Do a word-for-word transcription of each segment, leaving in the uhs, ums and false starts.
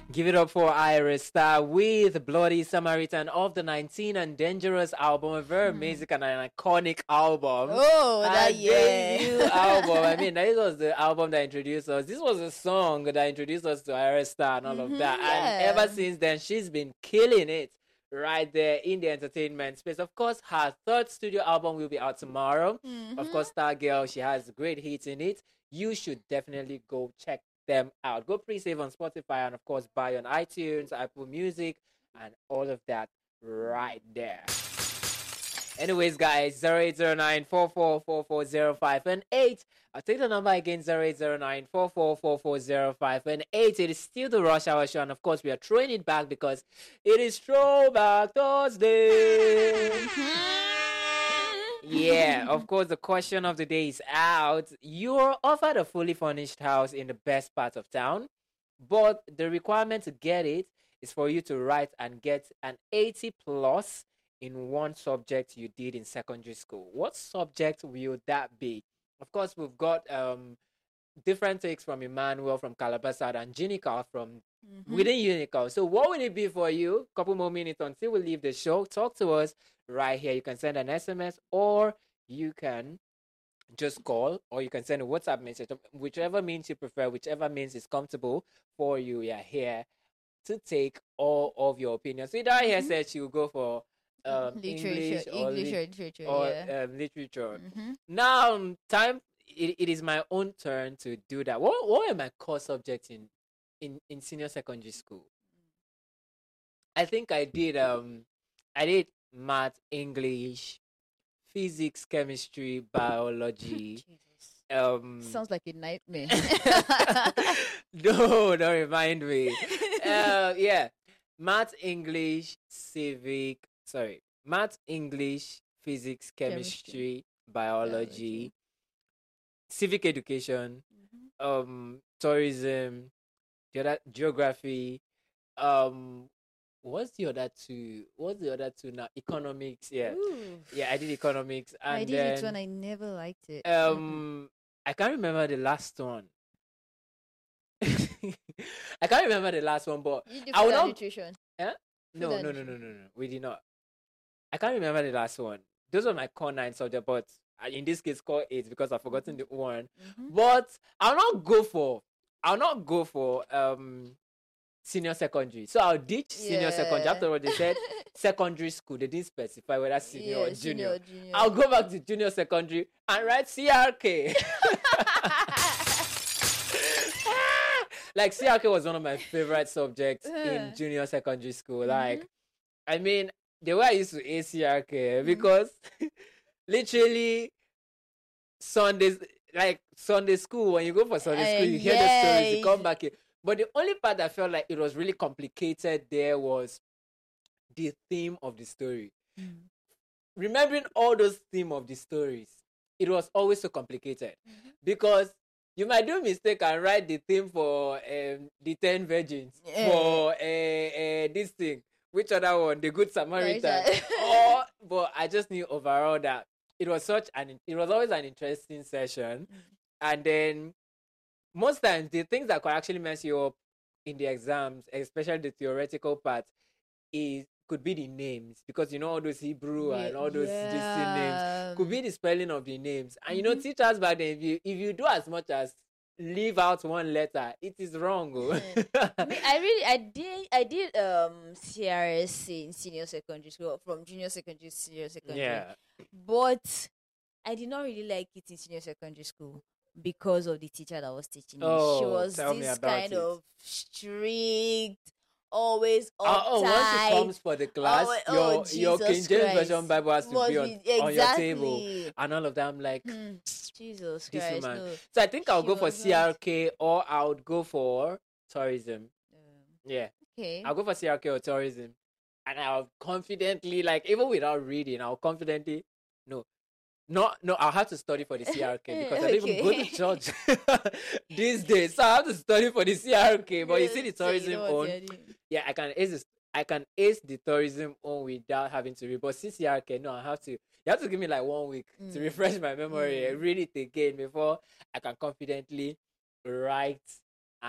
Give it up for Iris Star with Bloody Samaritan of the nineteen and Dangerous album. A very amazing and an iconic album. Oh, that and yeah. debut album. I mean, this was the album that introduced us. This was a song that introduced us to Iris Star and all Mhm, of that. yeah. And ever since then, she's been killing it right there in the entertainment space. Of course, her third studio album will be out tomorrow. Mhm. Of course, Star Girl, she has great hits in it. You should definitely go check them out. Go pre-save on Spotify and of course buy on iTunes, Apple Music, and all of that right there. Anyways, guys, zero eight zero nine, four four four four zero five and eight. I'll take the number again, zero eight zero nine, four four four four zero five and eight. It is still the Rush Hour Show, and of course, we are throwing it back because it is Throwback Thursday. Yeah, of course, the question of the day is out. You're offered a fully furnished house in the best part of town, but the requirement to get it is for you to write and get an eighty plus in one subject you did in secondary school. What subject will that be? Of course, we've got um different takes from Emmanuel from Calabasas and Jinica from Mhm. within Unical. So what will it be for you? Couple more minutes until we leave the show. Talk to us right here. You can send an S M S or you can just call or you can send a WhatsApp message. Whichever means you prefer, whichever means is comfortable for you. We are here to take all of your opinions. So Ida here Mhm. said she will go for um, Literature, English or, English lit- or literature, or yeah. um, literature. Mhm. Now, time it, it is my own turn to do that. What what were my core subjects in, in, in senior secondary school? I think I did um I did math, English, physics, chemistry, biology. Jesus. Um Sounds like a nightmare. no, don't remind me. Uh yeah. Math, English, civic, sorry. Math, English, physics, chemistry, biology, Biology. civic education, Mhm. um, tourism, the other geography, um, what's the other two? What's the other two now? Economics, yeah, Ooh. yeah. I did economics, and I did then it when I never liked it. um, I can't remember the last one. I can't remember the last one, but You do I food will and not. nutrition. Eh? No, and no, no, no, nutrition. no, no. We did not. I can't remember the last one. Those are my core nine subjects, but uh, in this case, core eight because I've forgotten the one. Mhm. But I'll not go for. I'll not go for um senior secondary. So I'll ditch senior secondary. Yeah. After what they said, secondary school. They didn't specify whether senior or Yeah, junior. senior, junior. I'll go back to junior secondary and write C R K. Like C R K was one of my favorite subjects in Uh. junior secondary school. Mhm. Like, I mean, the way I used to A C R K because literally Sundays, like Sunday school, when you go for Sunday school, Uh, you hear the stories, you yeah. come back here. But the only part that felt like it was really complicated there was the theme of the story. Mm. Remembering all those theme of the stories, it was always so complicated Mhm. because you might do a mistake and write the theme for um, the ten virgins Yeah. for uh, uh, this thing. Which other one? The Good Samaritan. Samaritan. or, but I just knew overall that it was such an it was always an interesting session, Mm. and then most times the things that could actually mess you up in the exams, especially the theoretical part, is could be the names because you know all those Hebrew and all those G C names could be the spelling of the names. And you know, Mhm. teachers back then, if you if you do as much as leave out one letter, it is wrong. Oh. Me, I really, I did, I did um C R S in senior secondary school, from junior secondary to senior secondary. yeah. But I did not really like it in senior secondary school because of the teacher that was teaching me. She Oh, was tell me this about kind it. of strict, always Uh, oh, once it uptight. comes for the class, Oh, your oh, your Jesus King James Christ. Version Bible has to Must be on, be- on your table exactly. and all of that. I'm like, Hmm, Jesus this Christ, woman. no. So I think I'll She go for was C R K or I would go for tourism. Um, Yeah, okay. I'll go for C R K or tourism, and I'll confidently, like even without reading, I'll confidently no. No, no, I'll have to study for the C R K because I don't even go to Okay. church these days. So I have to study for the C R K. But you see the So you tourism know what on, you're doing. yeah, I can ace this, I can ace the tourism on without having to read. But see C R K, no, I have to. You have to give me like one week to Mm. refresh my memory and Mm. read it again before I can confidently write and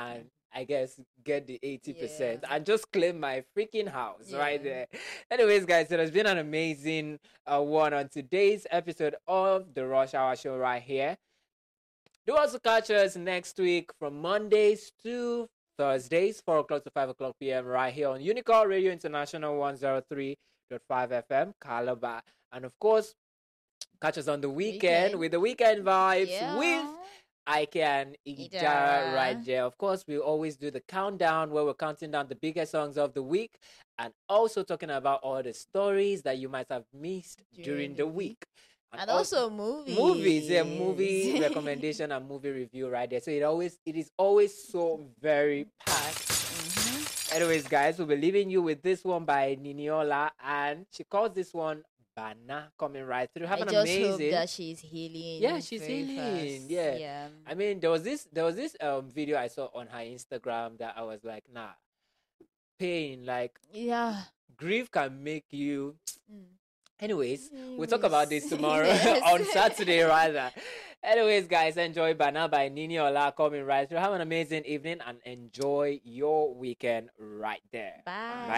I guess, get the eighty percent Yeah. and just claim my freaking house right Yeah. there. Anyways, guys, it has been an amazing uh, one on today's episode of the Rush Hour Show right here. Do also catch us next week from Mondays to Thursdays, four o'clock to five o'clock p.m. right here on Unicorn Radio International one oh three point five F M, Calabar. And of course, catch us on the weekend, Weekend. with the weekend vibes Yeah. with Ike and Ida Ida. right there. Of course, we always do the countdown where we're counting down the biggest songs of the week and also talking about all the stories that you might have missed during, During the the week. And also movies. movies, yeah, movie recommendation and movie review right there. So it always it is always so very packed. Mhm. Anyways, guys, we'll be leaving you with this one by Niniola, and she calls this one Bana, coming right through. Have I an just amazing. hope that she's healing. Yeah, she's very healing, fast. yeah. Yeah. I mean, there was this there was this um video I saw on her Instagram that I was like, nah, pain, like Yeah. grief can make you. Mm. Anyways, we'll talk about this Yes. tomorrow Yes. on Saturday rather. Anyways, guys, enjoy Bana by Niniola coming right through. Have an amazing evening and enjoy your weekend right there. Bye. Right